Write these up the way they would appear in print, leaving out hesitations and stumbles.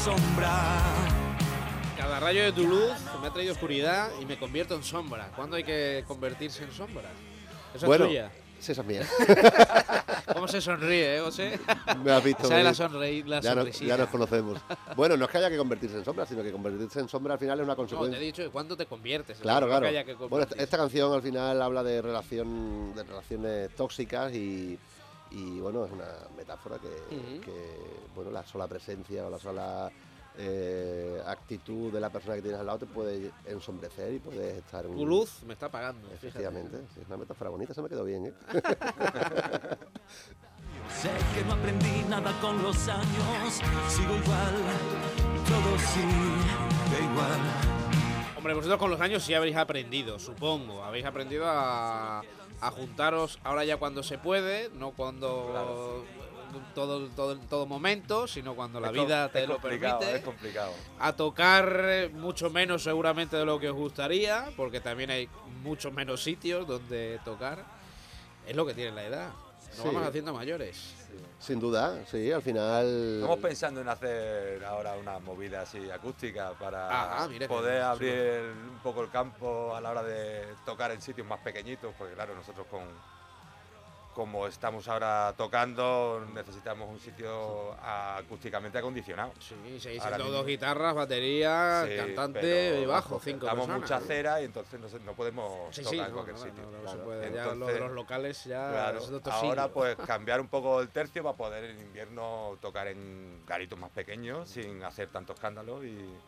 Cada rayo de tu luz me ha traído oscuridad y me convierto en sombra. ¿Cuándo hay que convertirse en sombra? ¿Eso es tuya? Sí, esa es mía. ¿Cómo se sonríe, José? Me has visto. Sale la sonrisita. Ya nos conocemos. Bueno, no es que haya que convertirse en sombra, sino que convertirse en sombra al final es una consecuencia. No, te he dicho, ¿cuándo te conviertes? Claro. No que haya que bueno, esta canción al final habla de relaciones tóxicas y bueno, es una metáfora que bueno, la sola presencia o la sola actitud de la persona que tienes al lado te puede ensombrecer y puedes estar... Tu luz me está apagando. Efectivamente, sí, es una metáfora bonita, se me quedó bien, ¿eh? Sé que no aprendí nada con los años, sigo igual, todo sigue igual. Hombre, vosotros con los años sí habréis aprendido, supongo. Habéis aprendido a juntaros ahora ya cuando se puede, no cuando todo momento, sino cuando la vida te lo permite. Es complicado. A tocar mucho menos seguramente de lo que os gustaría, porque también hay muchos menos sitios donde tocar. Es lo que tiene la edad. Nos vamos haciendo mayores. Sí. Sin duda, sí, al final... Estamos pensando en hacer ahora una movida así acústica para poder abrir un poco el campo a la hora de tocar en sitios más pequeñitos, porque claro, nosotros como estamos ahora tocando, necesitamos un sitio acústicamente acondicionado. Sí, siendo dos guitarras, batería, cantante y bajo, 5 personas. Damos mucha cera y entonces no podemos tocar en cualquier sitio. No se puede. Entonces, ya lo de los locales ya... Claro, ahora pues cambiar un poco el tercio para poder en invierno tocar en garitos más pequeños sin hacer tanto escándalo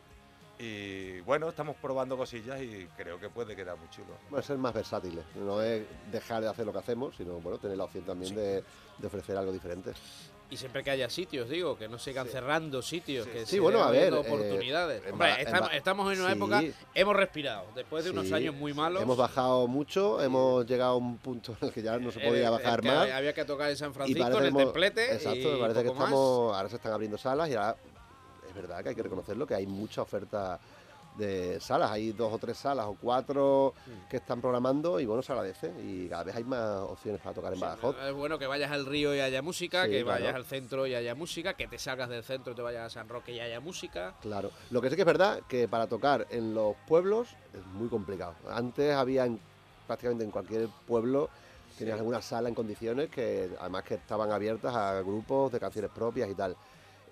y bueno, estamos probando cosillas y creo que puede quedar muy chulo. Bueno, ser más versátiles, no es dejar de hacer lo que hacemos, sino bueno, tener la opción también de ofrecer algo diferente. Y siempre que haya sitios, digo, que no sigan cerrando sitios, que sí, bueno, a ver, oportunidades. Hombre, estamos en una época, hemos respirado, después de unos años muy malos. Hemos bajado mucho, hemos llegado a un punto en el que ya no se podía bajar más. Había que tocar en San Francisco, en el Templete. Exacto, me parece que ahora se están abriendo salas y ahora... Es verdad que hay que reconocerlo, que hay mucha oferta de salas, hay 2 o 3 salas o 4 que están programando y bueno, se agradece y cada vez hay más opciones para tocar en Badajoz. Es bueno que vayas al Río y haya música, que vayas al centro y haya música, que te salgas del centro y te vayas a San Roque y haya música. Claro, lo que sí que es verdad que para tocar en los pueblos es muy complicado. Antes había prácticamente en cualquier pueblo tenías alguna sala en condiciones que además que estaban abiertas a grupos de canciones propias y tal.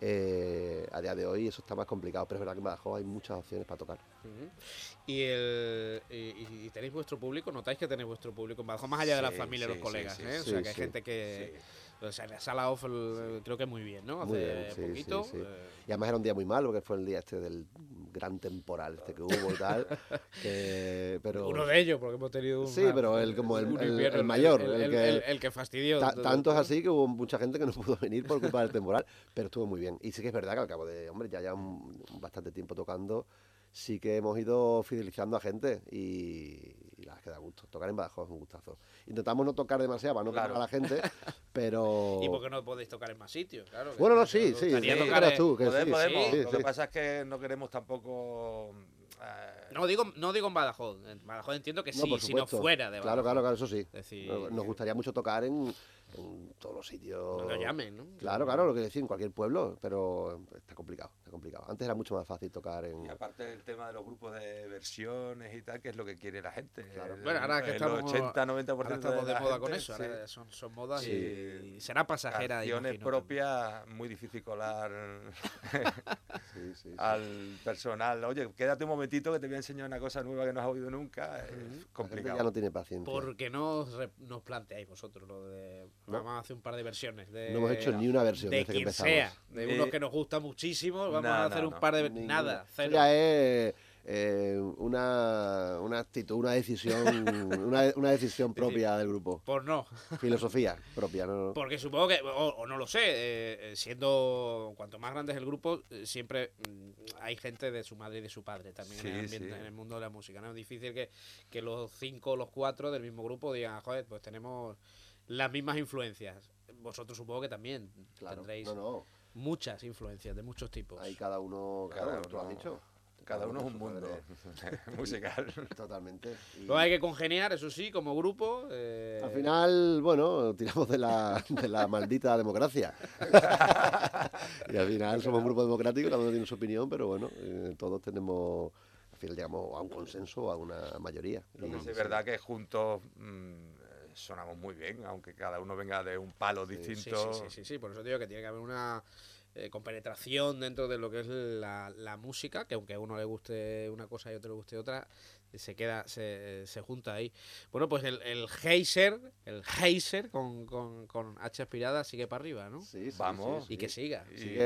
A día de hoy eso está más complicado, pero es verdad que en Badajoz hay muchas opciones para tocar. ¿Y tenéis vuestro público? ¿Notáis que tenéis vuestro público en Badajoz? Más allá de la familia y los colegas, o sea, que hay gente que... O sea, la sala off creo que muy bien, ¿no? Hace poquito. Sí. Y además era un día muy malo, porque fue el día este del gran temporal que hubo y tal. Pero uno de ellos, porque hemos tenido pero el mayor. El que fastidió. Tanto es así que hubo mucha gente que no pudo venir por culpa del temporal, pero estuvo muy bien. Y sí que es verdad que al cabo de, ya bastante tiempo tocando, sí que hemos ido fidelizando a gente y la verdad es que da gusto. Tocar en Badajoz es un gustazo. Intentamos no tocar demasiado para no quemar a la gente, pero... ¿Y por qué no podéis tocar en más sitios? Claro, bueno, no, sí. Tocar tú, podemos. Lo que pasa es que no queremos tampoco... No digo en Badajoz. En Badajoz entiendo que sí, sino fuera de Badajoz. Claro, eso sí. Es decir, nos gustaría mucho tocar en todos los sitios. No lo llamen, ¿no? Claro, lo que decir, en cualquier pueblo, pero está complicado. Antes era mucho más fácil tocar en... Y aparte el tema de los grupos de versiones y tal, que es lo que quiere la gente. Claro. Bueno, ahora que estamos... 80-90% estamos de moda gente, con eso. Ahora son modas y será pasajera. Canciones propias, muy difícil colar al personal. Oye, quédate un momentito que te voy a enseñar una cosa nueva que no has oído nunca. Es complicado. Ya no tiene paciencia. ¿Por qué no os planteáis vosotros lo de... Vamos a hacer un par de versiones. No hemos hecho ni una versión de desde que quien empezamos. Sea, de unos que nos gusta muchísimo. Vamos a hacer un par de... Nada, cero. Ya es una actitud, una decisión propia del grupo. Pues no. Filosofía propia, ¿no? Porque supongo que, o no lo sé, siendo cuanto más grande es el grupo, siempre hay gente de su madre y de su padre también en el mundo de la música, ¿no? Es difícil que los 5 o los 4 del mismo grupo digan, joder, pues tenemos las mismas influencias. Vosotros supongo que también tendréis muchas influencias de muchos tipos. Hay cada uno, tú lo has dicho. Cada uno es un mundo musical. Totalmente. Luego hay que congeniar, eso sí, como grupo. Al final, bueno, tiramos de la maldita democracia. Y al final somos un grupo democrático, cada uno tiene su opinión, pero bueno, todos tenemos, al final llegamos a un consenso, a una mayoría. Lo que sí es verdad que juntos sonamos muy bien, aunque cada uno venga de un palo distinto. Sí, por eso digo que tiene que haber una compenetración dentro de lo que es la música, que aunque a uno le guste una cosa y a otro le guste otra, se junta ahí. Bueno, pues el Geyser con H aspirada sigue para arriba, ¿no? Sí, vamos. Y que siga.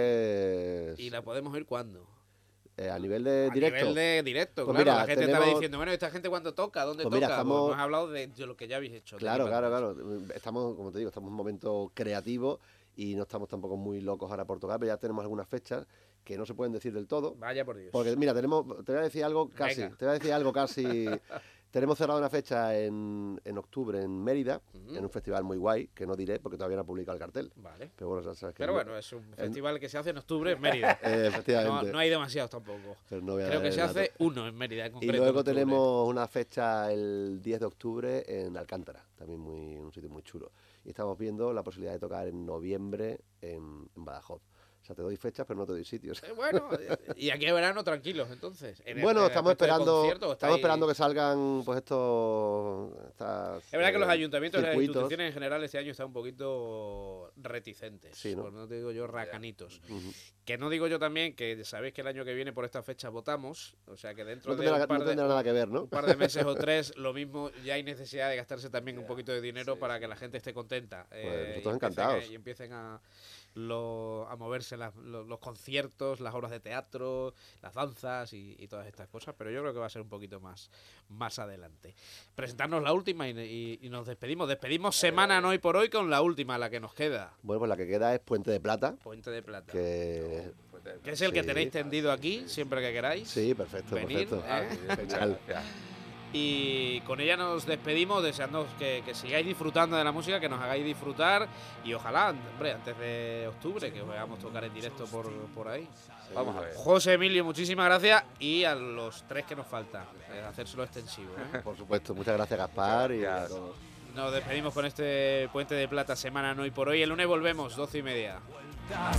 ¿Y la podemos oír cuándo? A nivel de directo. A nivel de directo, pues claro. Mira, la gente estará diciendo, bueno, ¿esta gente cuándo toca? ¿Dónde pues toca? Mira, Pues hemos hablado de lo que ya habéis hecho. Claro. Estamos, como te digo, estamos en un momento creativo y no estamos tampoco muy locos ahora por tocar, pero ya tenemos algunas fechas que no se pueden decir del todo. Vaya por Dios. Porque, mira, te voy a decir algo casi. Tenemos cerrado una fecha en octubre en Mérida, en un festival muy guay, que no diré porque todavía no ha publicado el cartel. Vale. Pero bueno, sabes que es un festival que se hace en octubre en Mérida. Efectivamente. No hay demasiados tampoco. Pero no voy a Creo que se dar hace uno en Mérida en concreto. Y luego tenemos una fecha el 10 de octubre en Alcántara, también un sitio muy chulo. Y estamos viendo la posibilidad de tocar en noviembre en Badajoz. O sea, te doy fechas, pero no te doy sitios. Bueno, y aquí a verano tranquilos, entonces. Estamos esperando que salgan pues estos... Es verdad que los ayuntamientos y las instituciones en general este año están un poquito reticentes. Sí, ¿no? Por no te digo yo racanitos. Que no digo yo también que sabéis que el año que viene por esta fecha votamos. O sea que dentro de no tendrá nada que ver, ¿no? un par de meses o 3, lo mismo, ya hay necesidad de gastarse también un poquito de dinero para que la gente esté contenta. Pues nosotros encantados. Y empiecen a moverse los conciertos, las obras de teatro, las danzas y todas estas cosas, pero yo creo que va a ser un poquito más adelante. Presentarnos la última y nos despedimos. Despedimos semana no hoy por hoy con la última, la que nos queda. Bueno, pues la que queda es Puente de Plata. Puente de Plata. Que es el que tenéis tendido aquí, siempre que queráis. Sí, perfecto, venir, Genial. Y con ella nos despedimos deseando que sigáis disfrutando de la música, que nos hagáis disfrutar y ojalá, hombre, antes de octubre que os veamos tocar en directo por ahí. Vamos a ver. José Emilio, muchísimas gracias y a los 3 que nos falta, hacérselo extensivo. Por supuesto, muchas gracias Gaspar y a todos. Nos despedimos con este Puente de Plata, semana no y por hoy. El lunes volvemos, 12:30.